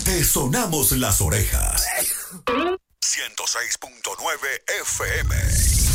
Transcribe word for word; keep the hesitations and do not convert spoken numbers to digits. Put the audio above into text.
Te sonamos las orejas. ciento seis punto nueve F M.